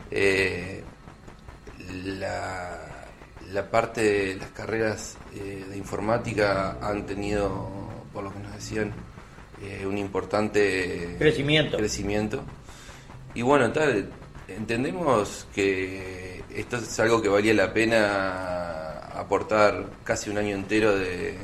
la parte de las carreras de informática han tenido, por lo que nos decían, un importante crecimiento. Y bueno, entendemos que esto es algo que valía la pena aportar casi un año entero de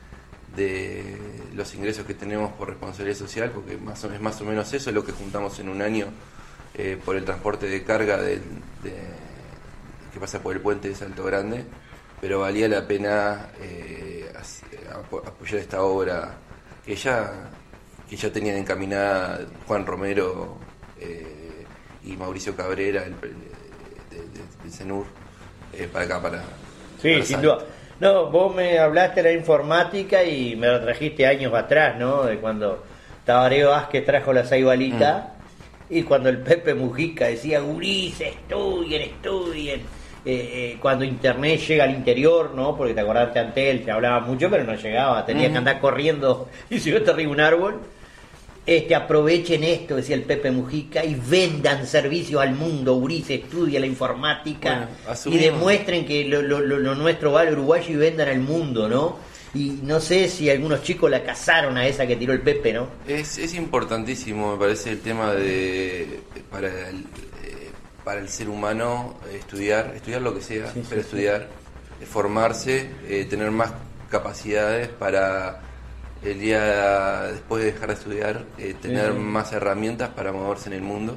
los ingresos que tenemos por responsabilidad social, porque es más o menos eso es lo que juntamos en un año por el transporte de carga que pasa por el puente de Salto Grande, pero valía la pena apoyar esta obra que ya tenían encaminada Juan Romero y Mauricio Cabrera del CENUR para acá, para sin duda. No, vos me hablaste de la informática y me lo trajiste años atrás, ¿no? De cuando Tabaré Vázquez trajo la Saibalita y cuando el Pepe Mujica decía, gurises, estudien. Cuando internet llega al interior, ¿no? Porque te acordás que Antel te hablaba mucho, pero no llegaba, tenías que andar corriendo y si no te arriba un árbol. Aprovechen esto, decía el Pepe Mujica, y vendan servicios al mundo, gurises, estudien la informática y demuestren que lo nuestro vale uruguayo y vendan al mundo, ¿no? Y no sé si algunos chicos la cazaron a esa que tiró el Pepe, ¿no? Es importantísimo, me parece, el tema para el ser humano estudiar lo que sea, pero estudiar, formarse, tener más capacidades para el día después de dejar de estudiar, tener más herramientas para moverse en el mundo.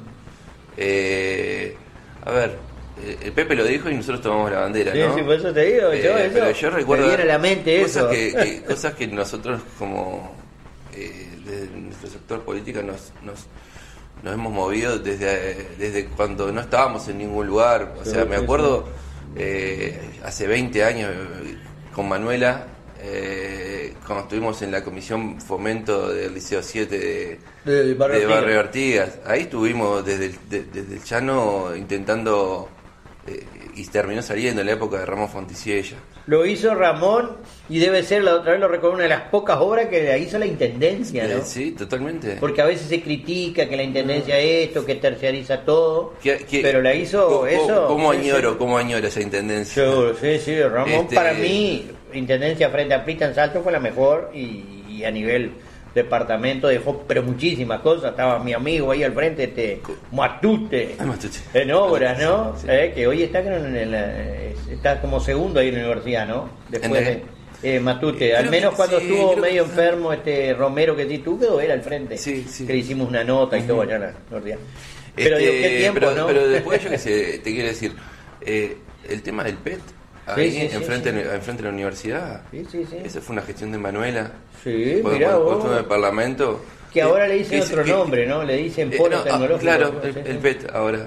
A ver, el Pepe lo dijo y nosotros tomamos la bandera, ¿no? Sí, por eso te digo, pero yo recuerdo me viene a la mente cosas que nosotros como desde nuestro sector político nos hemos movido desde cuando no estábamos en ningún lugar. O sea, me acuerdo hace 20 años con Manuela, cuando estuvimos en la comisión fomento del Liceo 7 de Barrio Artigas. Ahí estuvimos desde el llano intentando, y terminó saliendo en la época de Ramón Fonticiella. Lo hizo Ramón y debe ser, la otra vez lo recuerdo, una de las pocas obras que la hizo la Intendencia, ¿no? Sí, totalmente. Porque a veces se critica que la Intendencia esto, que terciariza todo, pero la hizo eso. ¿Cómo añoro esa Intendencia? Sí, Ramón para mí, Intendencia frente a Prita en Salto fue la mejor y a nivel departamento dejó pero muchísimas cosas. Estaba mi amigo ahí al frente, Matute, en obras, ¿no? Sí. Que hoy está está como segundo ahí en la universidad, ¿no? Después de Matute, al menos cuando estuvo medio enfermo Romero, que sí tuvo, era al frente, que le hicimos una nota y todo allá en la universidad. Pero qué tiempo, ¿no? Pero después yo que sé, te quiero decir, el tema del PET ahí enfrente de la universidad, esa fue una gestión de Manuela. Mirá vos. Estuvo en el Parlamento. Que ahora le dicen otro nombre, ¿no? Le dicen polo tecnológico. Claro, el PET ahora.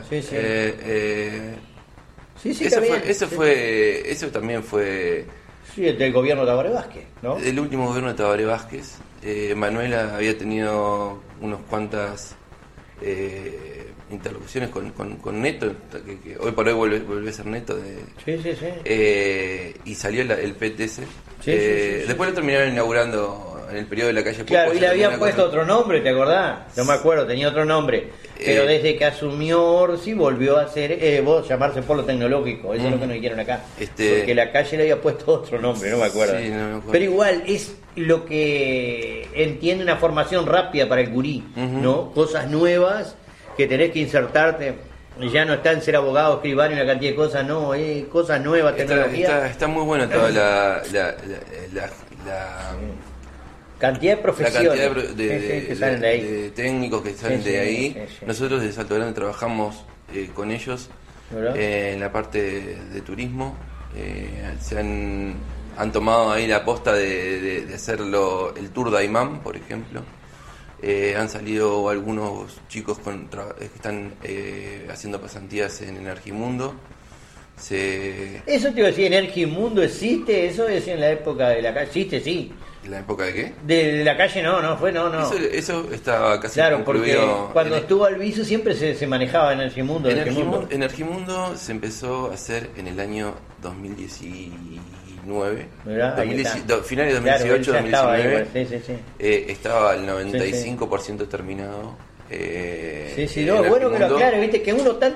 Eso también fue. Sí, el del gobierno de Tabaré Vázquez, ¿no? El último gobierno de Tabaré Vázquez. Manuela había tenido unas cuantas interlocuciones con Neto, que hoy por hoy vuelve a ser Neto. Y salió el PET ese. Después lo terminaron inaugurando en el periodo de la calle Popo. Claro, y le habían puesto otro nombre, ¿te acordás? No me acuerdo, tenía otro nombre. Pero desde que asumió Orsi volvió a ser, llamarse Polo Tecnológico. Eso es lo que nos dijeron acá. Porque la calle le había puesto otro nombre, no me acuerdo. No me acuerdo. Pero igual, es lo que entiende una formación rápida para el gurí, ¿no? Cosas nuevas que tenés que insertarte. Ya no está en ser abogado, escribano y una cantidad de cosas, no, cosas nuevas, tecnología. Está muy buena toda la cantidad de profesiones, la cantidad que salen de ahí, de técnicos que salen de ahí. Nosotros desde Salto Grande trabajamos con ellos en la parte de turismo. Se han tomado ahí la posta de hacerlo el Tour de Aymán, por ejemplo. Han salido algunos chicos que están haciendo pasantías en Energimundo. Eso te iba a decir, Energimundo existe, eso decía en la época de la calle, existe, sí. ¿En la época de qué? De la calle no. Eso estaba casi concluido. Claro, porque cuando estuvo Alviso siempre se manejaba Energimundo. Energimundo se empezó a hacer en el año 2019. Finales de 2018, claro, 2019. Estaba al 95% terminado. Bueno que lo aclare, viste que uno tanto